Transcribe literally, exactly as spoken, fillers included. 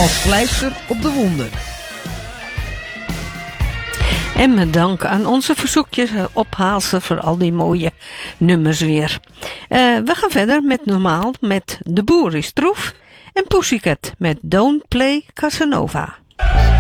als pleister op de wonden. En met dank aan onze verzoekjes ophaalsen voor al die mooie nummers weer. Uh, we gaan verder met normaal met De Boer is Troef en Pussycat met Don't Play Casanova.